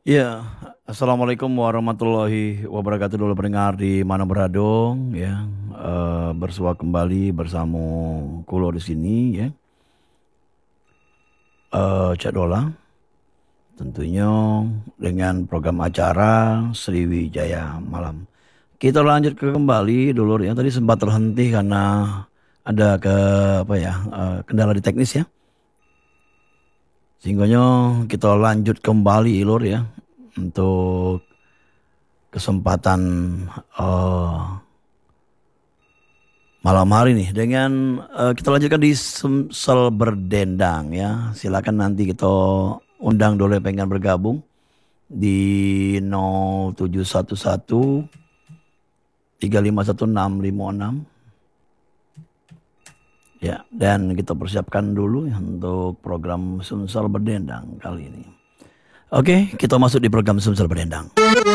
Ya, assalamualaikum warahmatullahi wabarakatuh dulu pendengar di mana beradong ya, bersua kembali bersama kulo di sini ya, Cak Dola tentunya dengan program acara Sriwijaya Malam. Kita lanjut ke kembali dulu ya, tadi sempat terhenti karena ada apa ya, kendala di teknis ya. Sehingga kita lanjut kembali Lur ya untuk kesempatan eh, malam hari nih dengan kita lanjutkan di Sumsel Berdendang ya. Silakan nanti kita undang dulu yang pengen bergabung di 0711 351 656 ya, dan kita persiapkan dulu ya untuk program Sumsel Berdendang kali ini. Oke, kita masuk di program Sumsel Berdendang.